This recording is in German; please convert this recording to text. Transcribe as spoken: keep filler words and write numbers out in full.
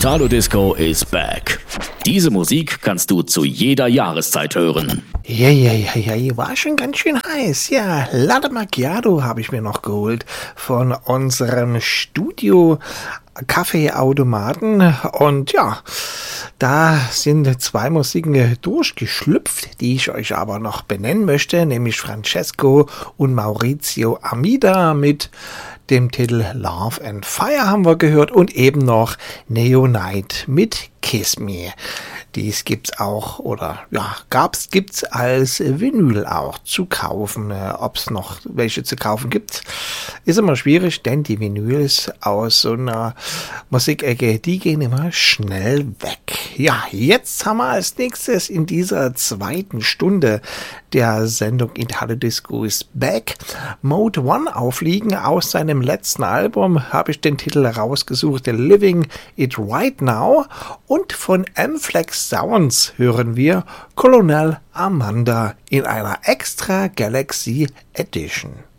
Italo Disco is back. Diese Musik kannst du zu jeder Jahreszeit hören. Ja, ja, ja, ja, war schon ganz schön heiß. Ja, Latte Macchiato habe ich mir noch geholt von unserem Studio Kaffeeautomaten. Und ja, da sind zwei Musiken durchgeschlüpft, die ich euch aber noch benennen möchte, nämlich Francesco und Maurizio Amida mit dem Titel Love and Fire haben wir gehört und eben noch Neonite mit Kiss Me. Dies gibt's auch, oder ja, gab's, gibt's als Vinyl auch zu kaufen. Äh, Ob es noch welche zu kaufen gibt, ist immer schwierig, denn die Vinyls aus so einer Musikecke, die gehen immer schnell weg. Ja, jetzt haben wir als nächstes in dieser zweiten Stunde der Sendung Italo Disco is Back Mode One aufliegen. Aus seinem letzten Album habe ich den Titel rausgesucht, Living It Right Now. Und von M-Flex Sounds hören wir Colonel Amanda in einer Extra Galaxy Edition.